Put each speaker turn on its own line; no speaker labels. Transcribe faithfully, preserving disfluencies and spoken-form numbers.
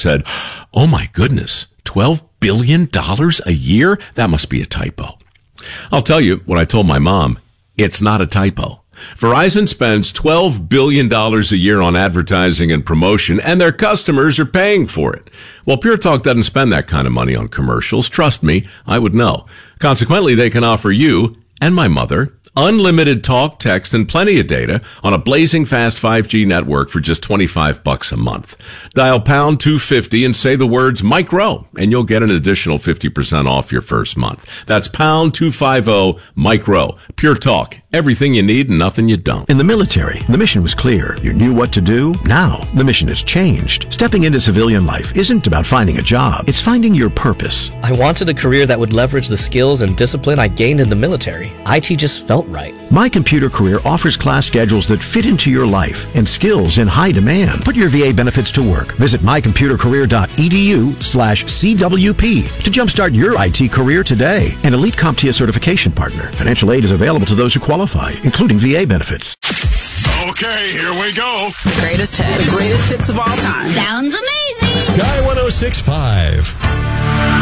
said, oh my goodness, twelve billion dollars a year? That must be a typo. I'll tell you what I told my mom. It's not a typo. Verizon spends twelve billion dollars a year on advertising and promotion, and their customers are paying for it. Well, Pure Talk doesn't spend that kind of money on commercials. Trust me, I would know. Consequently, they can offer you and my mother unlimited talk, text, and plenty of data on a blazing fast five G network for just twenty-five bucks a month. Dial pound two fifty and say the words Micro, and you'll get an additional fifty percent off your first month. That's pound two fifty Micro. Pure Talk. Everything you need and nothing you don't.
In the military, the mission was clear. You knew what to do. Now, the mission has changed. Stepping into civilian life isn't about finding a job. It's finding your purpose.
I wanted a career that would leverage the skills and discipline I gained in the military. I T just felt right.
My Computer Career offers class schedules that fit into your life and skills in high demand. Put your V A benefits to work. Visit mycomputercareer.edu slash CWP to jumpstart your I T career today. An elite CompTIA certification partner. Financial aid is available to those who qualify, including V A benefits.
Okay, here we go.
The greatest hits.
The greatest hits of all time.
Sounds amazing.
Sky one oh six point five.